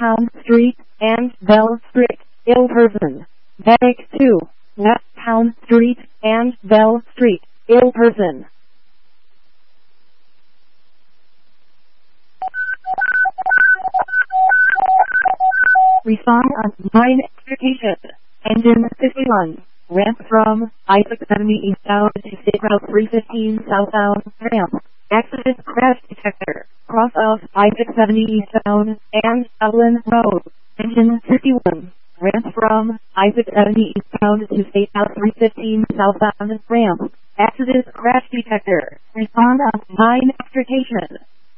Town Street and Bell Street, ill person. Medic 2, West Town Street and Bell Street, ill person. Respond on 9 Education. Engine 51. Ramp from I-670 eastbound to State Route 315 southbound. Ramp. Accident crash detector. Cross off I-670 eastbound and Dublin Road. Engine 51. Ramp from I-670 eastbound to State Route 315 southbound. Ramp. Accident crash detector. Respond on 9 Education.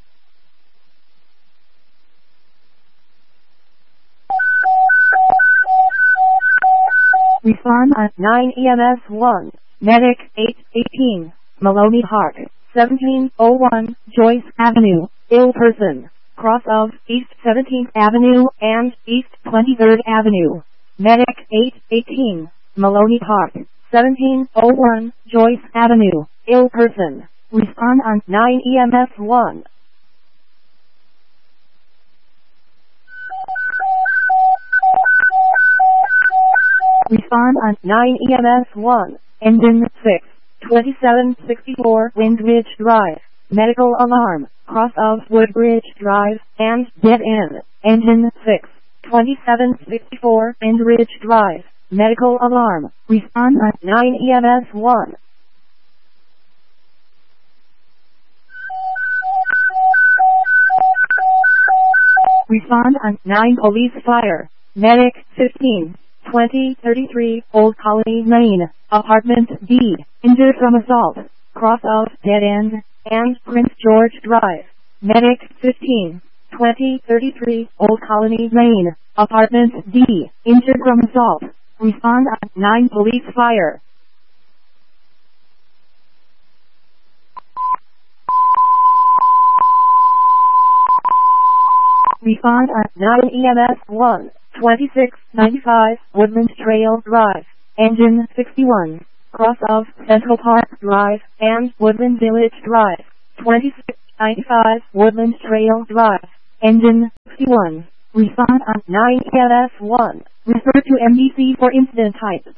Respond on 9 EMS 1. Medic 818. Maloney Park. 1701 Joyce Avenue. Ill person. Cross of East 17th Avenue and East 23rd Avenue. Medic 818. Maloney Park. 1701 Joyce Avenue. Ill person. Respond on 9 EMS 1. Respond on 9 EMS 1. Engine 6. 2764 Windridge Drive. Medical alarm. Cross of Woodbridge Drive and dead end. Engine 6. 2764 Windridge Drive. Medical alarm. Respond on 9 EMS 1. Respond on 9 Police Fire. Medic 15. 2033 Old Colony Lane, Apartment D, injured from assault, cross of Dead End and Prince George Drive. Medic 15. 2033 Old Colony Lane, Apartment D, injured from assault. Respond on 9 Police Fire. Respond on 9 EMS 1. 2695 Woodland Trail Drive. Engine 61. Cross of Central Park Drive and Woodland Village Drive. 2695 Woodland Trail Drive. Engine 61. Respond on 9 EMS 1. Refer to MDC for incident type.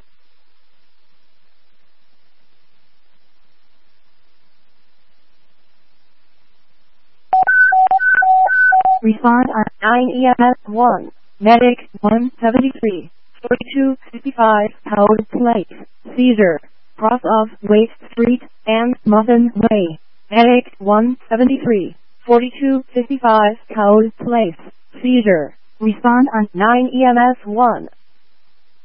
Respond on 9 EMS 1. Medic 173. 4265 Howard Place. Seizure. Cross of Waite Street and Muffin Way. Medic 173. 4265 Howard Place. Seizure. Respond on 9 EMS 1.